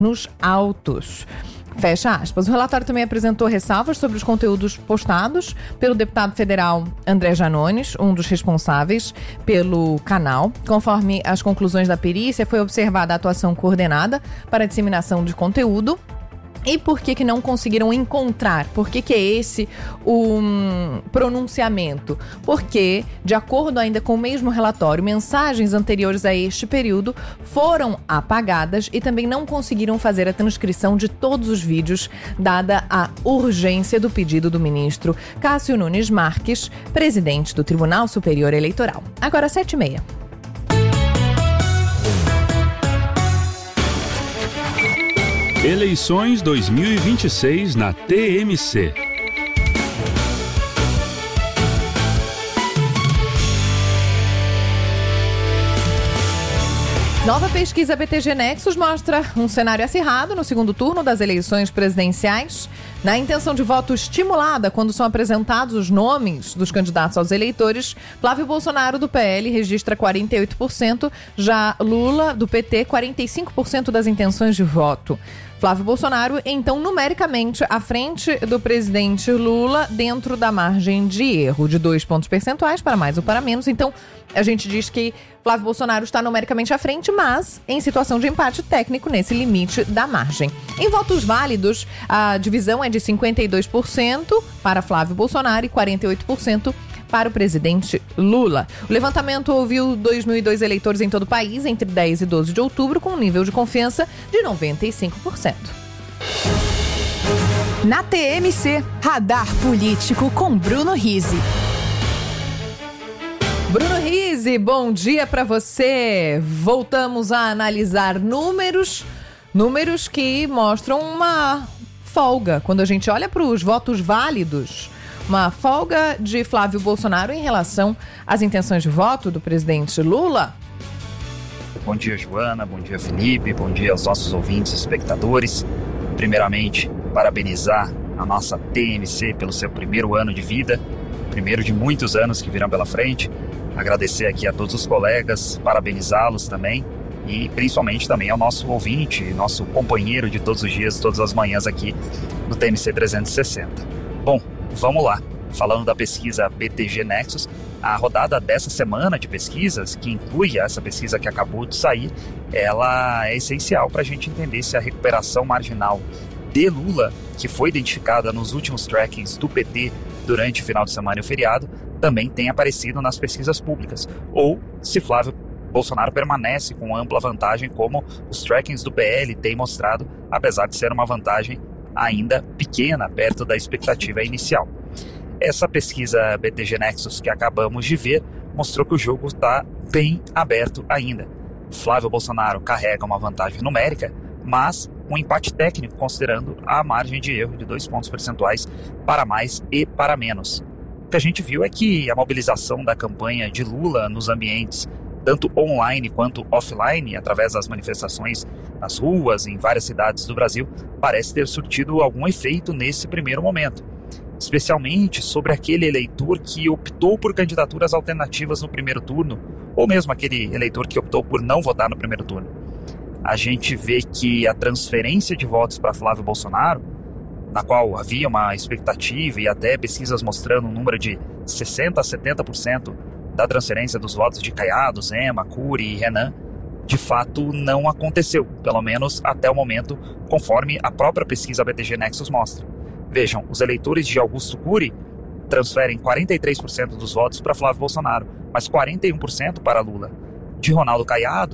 nos autos. Fecha aspas. O relatório também apresentou ressalvas sobre os conteúdos postados pelo deputado federal André Janones, um dos responsáveis pelo canal. Conforme as conclusões da perícia, foi observada a atuação coordenada para a disseminação de conteúdo. E por que não conseguiram encontrar? Por que é esse o pronunciamento? Porque, de acordo ainda com o mesmo relatório, mensagens anteriores a este período foram apagadas e também não conseguiram fazer a transcrição de todos os vídeos, dada a urgência do pedido do ministro Cássio Nunes Marques, presidente do Tribunal Superior Eleitoral. Agora 7h30. Eleições 2026 na TMC. Nova pesquisa BTG Nexus mostra um cenário acirrado no segundo turno das eleições presidenciais. Na intenção de voto estimulada, quando são apresentados os nomes dos candidatos aos eleitores, Flávio Bolsonaro, do PL, registra 48%, já Lula, do PT, 45% das intenções de voto. Flávio Bolsonaro, então, numericamente, à frente do presidente Lula, dentro da margem de erro de 2 pontos percentuais, para mais ou para menos. Então, a gente diz que Flávio Bolsonaro está numericamente à frente, mas em situação de empate técnico nesse limite da margem. Em votos válidos, a divisão é de 52% para Flávio Bolsonaro e 48% para o presidente Lula. O levantamento ouviu 2.002 eleitores em todo o país entre 10 e 12 de outubro, com um nível de confiança de 95%. Na TMC, Radar Político com Bruno Rizzi. Bruno Rizzi, bom dia para você. Voltamos a analisar números que mostram uma folga. Quando a gente olha para os votos válidos, uma folga de Flávio Bolsonaro em relação às intenções de voto do presidente Lula. Bom dia, Joana. Bom dia, Felipe. Bom dia aos nossos ouvintes e espectadores. Primeiramente, parabenizar a nossa TMC pelo seu primeiro ano de vida, primeiro de muitos anos que virão pela frente. Agradecer aqui a todos os colegas, parabenizá-los também e principalmente também ao nosso ouvinte, nosso companheiro de todos os dias, todas as manhãs aqui no TMC 360. Bom, vamos lá. Falando da pesquisa BTG Nexus, a rodada dessa semana de pesquisas, que inclui essa pesquisa que acabou de sair, ela é essencial para a gente entender se a recuperação marginal de Lula, que foi identificada nos últimos trackings do PT durante o final de semana e o feriado, também tem aparecido nas pesquisas públicas, ou se Flávio Bolsonaro permanece com ampla vantagem, como os trackings do PL têm mostrado, apesar de ser uma vantagem ainda pequena, perto da expectativa inicial. Essa pesquisa BTG Nexus que acabamos de ver mostrou que o jogo está bem aberto ainda. Flávio Bolsonaro carrega uma vantagem numérica, mas um empate técnico considerando a margem de erro de 2 pontos percentuais para mais e para menos. O que a gente viu é que a mobilização da campanha de Lula nos ambientes, tanto online quanto offline, através das manifestações nas ruas, em várias cidades do Brasil, parece ter surtido algum efeito nesse primeiro momento, especialmente sobre aquele eleitor que optou por candidaturas alternativas no primeiro turno, ou mesmo aquele eleitor que optou por não votar no primeiro turno. A gente vê que a transferência de votos para Flávio Bolsonaro, na qual havia uma expectativa e até pesquisas mostrando um número de 60% a 70% da transferência dos votos de Caiado, Zema, Cury e Renan, de fato não aconteceu, pelo menos até o momento, conforme a própria pesquisa BTG Nexus mostra. Vejam, os eleitores de Augusto Cury transferem 43% dos votos para Flávio Bolsonaro, mas 41% para Lula. De Ronaldo Caiado,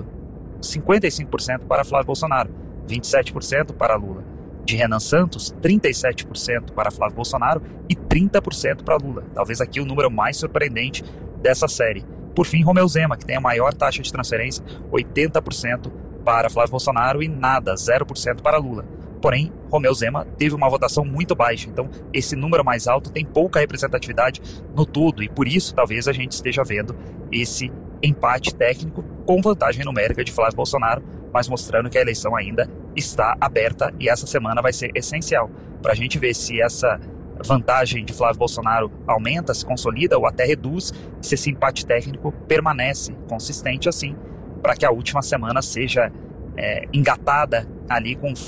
55% para Flávio Bolsonaro, 27% para Lula. De Renan Santos, 37% para Flávio Bolsonaro e 30% para Lula. Talvez aqui o número mais surpreendente dessa série. Por fim, Romeu Zema, que tem a maior taxa de transferência, 80% para Flávio Bolsonaro e nada, 0% para Lula. Porém, Romeu Zema teve uma votação muito baixa, então esse número mais alto tem pouca representatividade no todo e por isso talvez a gente esteja vendo esse empate técnico com vantagem numérica de Flávio Bolsonaro, mas mostrando que a eleição ainda está aberta e essa semana vai ser essencial para a gente ver se essa vantagem de Flávio Bolsonaro aumenta, se consolida ou até reduz, se esse empate técnico permanece consistente assim, para que a última semana seja engatada ali com